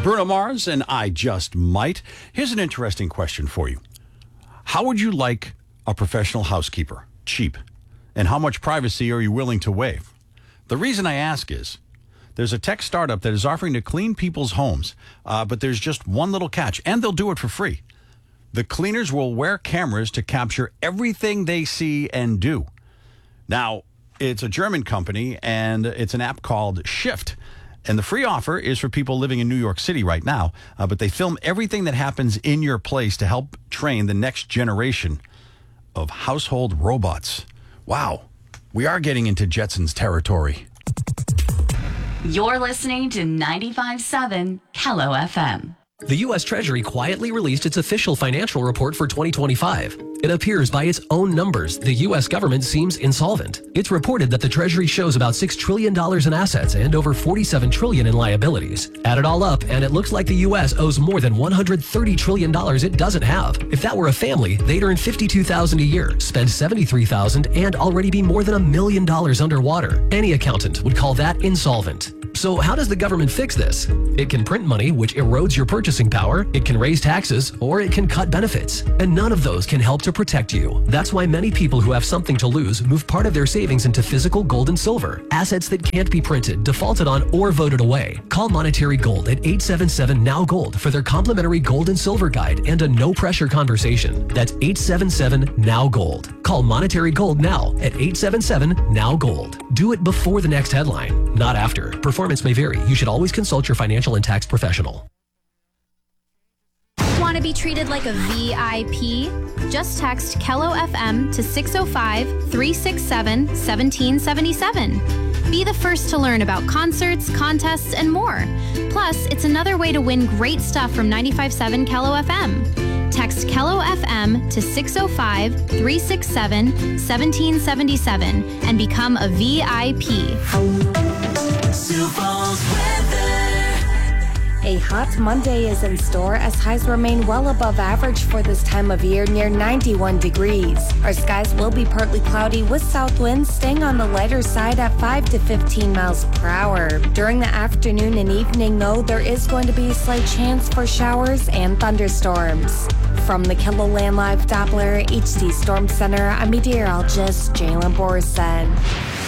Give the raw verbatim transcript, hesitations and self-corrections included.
Bruno Mars and I Just Might. Here's an interesting question for you. How would you like a professional housekeeper? Cheap. And how much privacy are you willing to waive? The reason I ask is there's a tech startup that is offering to clean people's homes, uh, but there's just one little catch, and they'll do it for free. The cleaners will wear cameras to capture everything they see and do. Now, it's a German company, and it's an app called Shift. And the free offer is for people living in New York City right now, uh, but they film everything that happens in your place to help train the next generation of household robots. Wow, we are getting into Jetsons territory. You're listening to ninety-five point seven Hello F M. The U S Treasury quietly released its official financial report for twenty twenty-five. It appears by its own numbers, the U S government seems insolvent. It's reported that the Treasury shows about six trillion dollars in assets and over forty-seven trillion dollars in liabilities. Add it all up, and it looks like the U S owes more than one hundred thirty trillion dollars it doesn't have. If that were a family, they'd earn fifty-two thousand dollars a year, spend seventy-three thousand dollars, and already be more than a million dollars underwater. Any accountant would call that insolvent. So how does the government fix this? It can print money, which erodes your purchasing power, it can raise taxes, or it can cut benefits. And none of those can help to protect you. That's why many people who have something to lose move part of their savings into physical gold and silver, assets that can't be printed, defaulted on, or voted away. Call Monetary Gold at eight seven seven N O W Gold for their complimentary gold and silver guide and a no-pressure conversation. That's eight seven seven N O W Gold. Call Monetary Gold now at eight seven seven N O W Gold. Do it before the next headline, not after. Performance may vary. You should always consult your financial and tax professional. Want to be treated like a V I P? Just text Kello F M to six oh five, three six seven, one seven seven seven. Be the first to learn about concerts, contests, and more. Plus, it's another way to win great stuff from ninety-five point seven Kello F M. Text Kello F M to six oh five, three six seven, one seven seven seven and become a V I P. Sioux Falls weather. A hot Monday is in store as highs remain well above average for this time of year, near ninety-one degrees. Our skies will be partly cloudy with south winds staying on the lighter side at five to fifteen miles per hour. During the afternoon and evening, though, there is going to be a slight chance for showers and thunderstorms. From the KiloLand Live Doppler H D Storm Center, I'm meteorologist Jalen Borson.